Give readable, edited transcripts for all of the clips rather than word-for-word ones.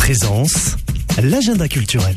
Présence, l'agenda culturel.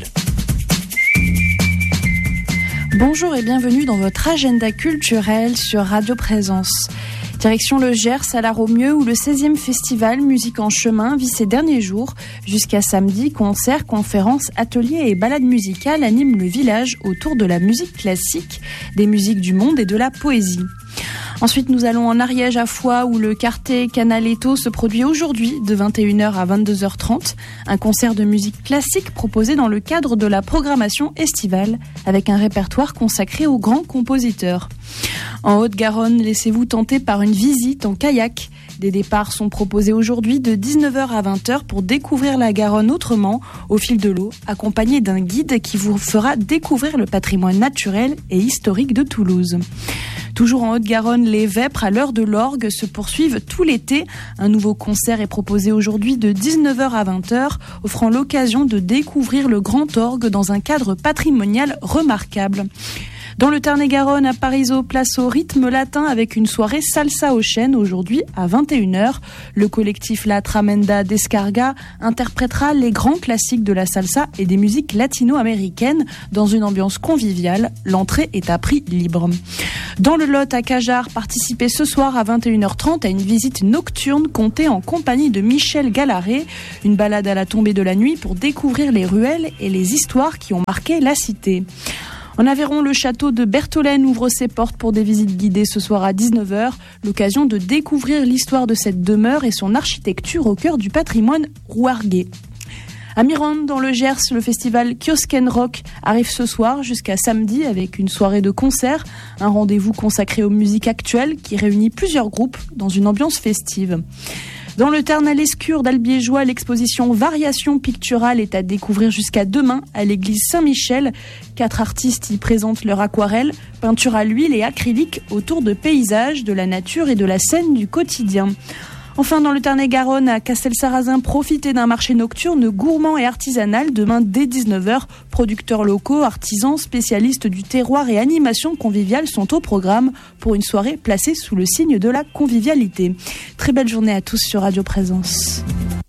Bonjour et bienvenue dans votre agenda culturel sur Radio Présence. Direction le Gers à la Romieux où le 16e festival Musique en chemin vit ses derniers jours. Jusqu'à samedi, concerts, conférences, ateliers et balades musicales animent le village autour de la musique classique, des musiques du monde et de la poésie. Ensuite, nous allons en Ariège à Foix où le quartet Canaletto se produit aujourd'hui de 21h à 22h30. Un concert de musique classique proposé dans le cadre de la programmation estivale avec un répertoire consacré aux grands compositeurs. En Haute-Garonne, laissez-vous tenter par une visite en kayak. Des départs sont proposés aujourd'hui de 19h à 20h pour découvrir la Garonne autrement, au fil de l'eau, accompagné d'un guide qui vous fera découvrir le patrimoine naturel et historique de Toulouse. Toujours en Haute-Garonne, les Vêpres à l'heure de l'orgue se poursuivent tout l'été. Un nouveau concert est proposé aujourd'hui de 19h à 20h, offrant l'occasion de découvrir le grand orgue dans un cadre patrimonial remarquable. Dans le Tarn-et-Garonne, à Parisot, place au rythme latin avec une soirée salsa au chêne aujourd'hui à 21h. Le collectif La Tramenda d'Escarga interprétera les grands classiques de la salsa et des musiques latino-américaines dans une ambiance conviviale. L'entrée est à prix libre. Dans le Lot, à Cajar, participez ce soir à 21h30 à une visite nocturne comptée en compagnie de Michel Gallaret. Une balade à la tombée de la nuit pour découvrir les ruelles et les histoires qui ont marqué la cité. En Aveyron, le château de Bertholène ouvre ses portes pour des visites guidées ce soir à 19h. L'occasion de découvrir l'histoire de cette demeure et son architecture au cœur du patrimoine rouarguais. À Mirande, dans le Gers, le festival Kiosque & Rock arrive ce soir jusqu'à samedi avec une soirée de concert. Un rendez-vous consacré aux musiques actuelles qui réunit plusieurs groupes dans une ambiance festive. Dans le Tarn à l'Escure d'Albiégeois, l'exposition Variations picturales est à découvrir jusqu'à demain à l'église Saint-Michel. 4 artistes y présentent leur aquarelle, peinture à l'huile et acrylique autour de paysages, de la nature et de la scène du quotidien. Enfin, dans le Tarn-et-Garonne, à Castelsarrasin, profitez d'un marché nocturne gourmand et artisanal demain dès 19h. Producteurs locaux, artisans, spécialistes du terroir et animations conviviales sont au programme pour une soirée placée sous le signe de la convivialité. Très belle journée à tous sur Radio Présence.